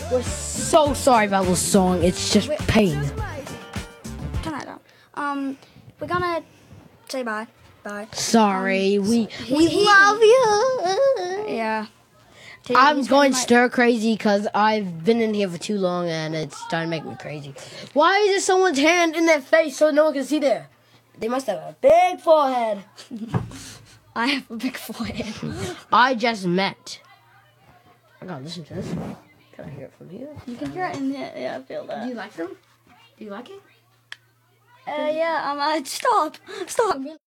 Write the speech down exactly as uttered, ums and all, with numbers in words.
We're so sorry about this song. It's just Wait. pain. Turn that down. Um, we're gonna say bye. Bye. Sorry, Um, we he- we he- love you. Yeah. I'm He's going my- stir crazy because I've been in here for too long and it's starting to make me crazy. Why is there someone's hand in their face so no one can see there? They must have a big forehead. I have a big forehead. I just met. I gotta listen to this. Can I hear it from here? You can hear it in here. Yeah, I feel that. Do you like them? Do you like it? Uh, yeah. Um. Uh, stop. Stop.